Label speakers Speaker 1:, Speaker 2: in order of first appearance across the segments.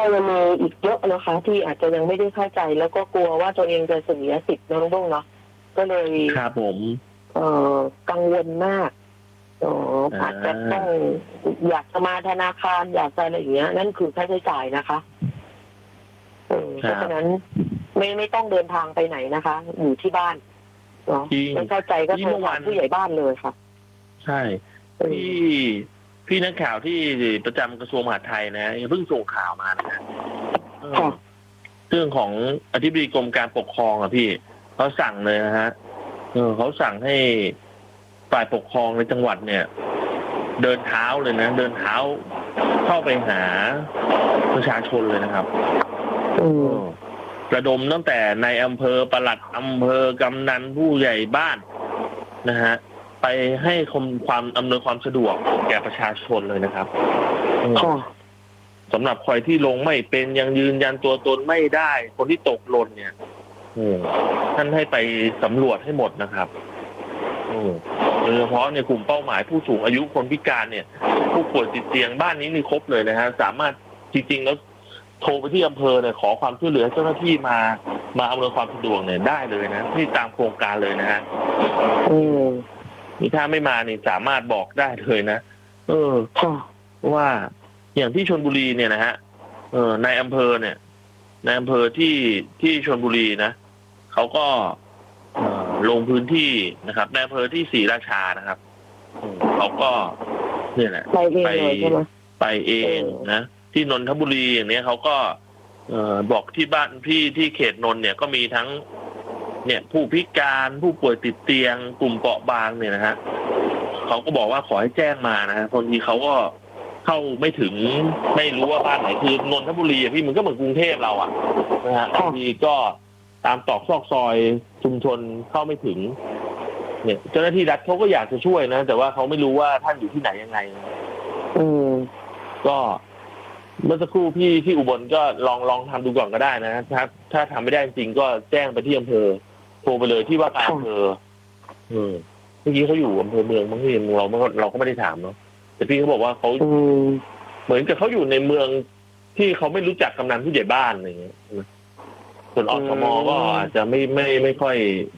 Speaker 1: ยังมีอีกเยอะนะคะที่อาจจะยังไม่ได้เข้าใจแล้วก็กลัวว่าตัวเองจะเสียสิทธิ์น้องบ้งเนาะก็เลย
Speaker 2: ครับผม
Speaker 1: กังวลมากอาจจะต้องอยากจะมาธนาคารอยากจะอะไรอย่างเงี้ยนั่นคือค่าใช้จ่ายนะคะเพราะฉะนั้นไม่ต้องเดินทางไปไหนนะคะอยู่ที่บ้านเนาะไม่เข้าใจก็โทรหาผู้ใหญ่บ้านเลยค่ะ
Speaker 2: ใช่พี่นักข่าวที่ประจำกระทรวงมหาดไทยนะเพิ่งส่งข่าวมานะเรื่องของอธิบดีกรมการปกครองอ่ะพี่เขาสั่งเลยนะฮะเขาสั่งให้ฝ่ายปกครองในจังหวัดเนี่ยเดินเท้าเลยนะเดินเท้าเข้าไปหาประชาชนเลยนะครับระดมตั้งแต่ในอำเภอปลัดอำเภอกำนันผู้ใหญ่บ้านนะฮะไปให้ความอำนวยความสะดวกแก่ประชาชนเลยนะครับสำหรับใครที่ลงไม่เป็นยังยืนยันตัวตนไม่ได้คนที่ตกหล่นเนี่ยท่านให้ไปสำรวจให้หมดนะครับโดยเฉพาะในกลุ่มเป้าหมายผู้สูงอายุคนพิการเนี่ยผู้ป่วยติดเตียงบ้านนี้นี่ครบเลยนะฮะสามารถจริงๆแล้วโทรไปที่อำเภอเนี่ยขอความช่วยเหลือเจ้าหน้าที่มาอำนวยความสะดวกเนี่ยได้เลยนะที่ตามโครงการเลยนะฮะนี่ถ้าไม่มานี่สามารถบอกได้เลยนะว่าอย่างที่ชลบุรีเนี่ยนะฮะในอำเภอเนี่ยในอำเภอที่ชลบุรีนะเขาก็ลงพื้นที่นะครับในอำเภอที่ศรีราชานะครับเขาก็เนี่ยแหละไปเองนะที่นนทบุรีอย่างนี้เขาก็บอกที่บ้านที่เขตนนท์เนี่ยก็มีทั้งเนี่ยผู้พิการผู้ป่วยติดเตียงกลุ่มเปราะบางเนี่ยนะฮะเขาก็บอกว่าขอให้แจ้งมานะฮะบางทีเขาก็เข้าไม่ถึงไม่รู้ว่าบ้านไหนคือนนทบุรีพี่มันก็เหมือนกรุงเทพเราอ่ะนะฮะบางทีก็ตามตอกซอกซอยชุมชนเข้าไม่ถึงเนี่ยเจ้าหน้าที่รัฐเขาก็อยากจะช่วยนะแต่ว่าเขาไม่รู้ว่าท่านอยู่ที่ไหนยังไงก็เมื่อสักครู่พี่อุบลก็ลองทำดูก่อนก็ได้นะถ้าทำไม่ได้จริงก็แจ้งไปที่อำเภอโทรไปเลยที่ว่าการอำเภอเมื่อกี้เขาอยู่อำเภอเมืองบางทีเราก็ไม่ได้ถามเนาะแต่พี่เขาบอกว่าเขาเหมือนกับเขาอยู่ในเมืองที่เขาไม่รู้จักกำนันผู้ใหญ่บ้านอะไรอย่างเงี้ยส่วนอสมก็อาจจะไม่ค่อย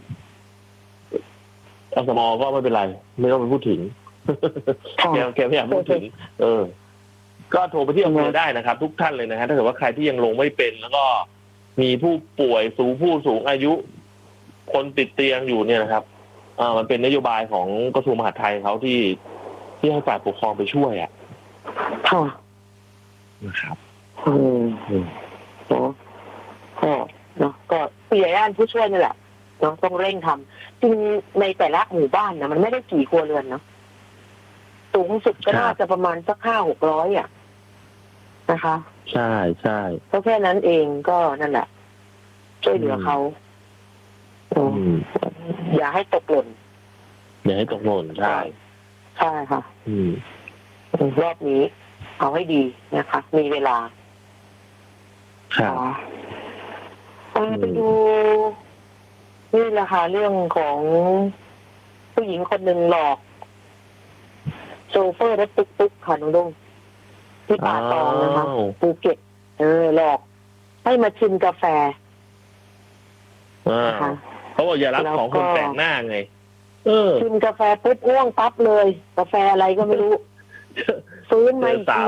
Speaker 2: อสมก็ไม่เป็นไรไม่ต้องไปพูดถึงแกไม่อยากพูดถึงก็โทรไปที่อำเภอได้นะครับทุกท่านเลยนะฮะถ้าเกิดว่าใครที่ยังลงไม่เป็นแล้วก็มีผู้ป่วยผู้สูงอายุคนติดเตียงอยู่เนี่ยนะครับมันเป็นนโยบายของกระทรวงมหาดไทยเขาที่ให้ฝ่ายปกครองไปช่วยนะครับ
Speaker 1: ก็ผู้ใหญ่บ้านผู้ช่วยนี่แหละต้องเร่งทำจริงในแต่ละหมู่บ้านนะมันไม่ได้กี่ครัวเรือนเนาะสูงสุดก็น่าจะประมาณสัก500-600นะคะ
Speaker 2: ใช่ใช่
Speaker 1: ก็แค่นั้นเองก็นั่นแหละช่วยเหลือเขาอย่าให้ตกหล่น
Speaker 2: ใช่
Speaker 1: ค่ะรอบนี้เอาให้ดีนะคะมีเวลาไปดูนี่แหละค่ะเรื่องของผู้หญิงคนหนึ่งหลอกโชเฟอร์รถตุ๊กค่ะน้องดงที่ป่าตองนะคะภูเก็ตหลอกให้มาชิมกาแฟ
Speaker 2: เขาบอกอย่ารับของคนแปลกหน้าไง
Speaker 1: ชิมกาแฟปุ๊บง่วงปั๊บเลยกาแฟอะไรก็ไม่รู้ฟื้นมาอีกที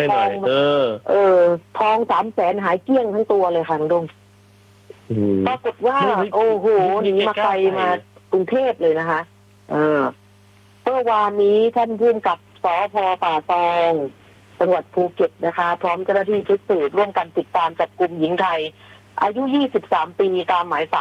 Speaker 1: ทอง300,000หายเกลี้ยงทั้งตัวเลยค่ะน้องดงปรากฏว่าโอ้โหหนีมาไกลมากรุงเทพเลยนะคะเมื่อวานนี้ท่านผู้กำกับสภ.ป่าตองจังหวัดภูเก็ตนะคะพร้อมเจ้าหน้าที่ชุดสืบร่วมกันติดตามจับกุมหญิงไทยอายุ23 ปีตามหมาย